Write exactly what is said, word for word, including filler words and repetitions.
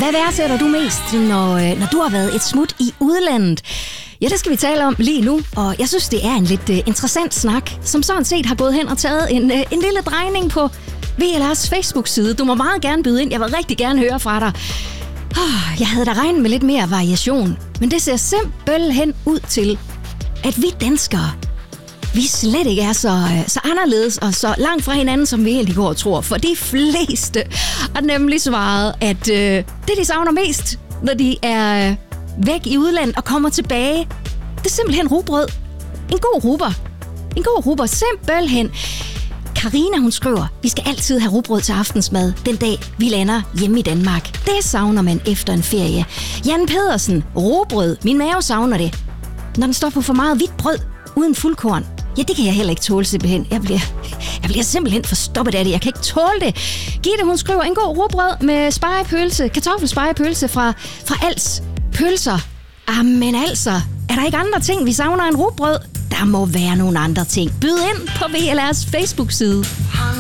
Hvad værdsætter du mest, når, når du har været et smut i udlandet? Ja, det skal vi tale om lige nu, og jeg synes, det er en lidt uh, interessant snak, som sådan set har gået hen og taget en, uh, en lille drejning på V L R's Facebook-side. Du må meget gerne byde ind, jeg vil rigtig gerne høre fra dig. Oh, jeg havde da regnet med lidt mere variation, men det ser simpelthen ud til, at vi danskere, vi slet ikke er så, så anderledes og så langt fra hinanden, som vi egentlig går og tror. For de fleste har nemlig svaret, at øh, det, de savner mest, når de er væk i udlandet og kommer tilbage, det er simpelthen rugbrød. En god rugbrød. En god rugbrød, simpelthen. Karina, hun skriver, vi skal altid have rugbrød til aftensmad, den dag vi lander hjemme i Danmark. Det savner man efter en ferie. Jan Pedersen, rugbrød. Min mave savner det. Når den står på for meget hvidt brød uden fuldkorn, ja, det kan jeg heller ikke tåle simpelthen. Jeg bliver, jeg bliver simpelthen forstoppet af det. Jeg kan ikke tåle det. Gitte, hun skriver, en god rugbrød med spegepølse, kartoffelspegepølse fra, fra Als Pølser. Amen altså, er der ikke andre ting, vi savner en rugbrød? Der må være nogle andre ting. Byd ind på V L R's Facebook-side.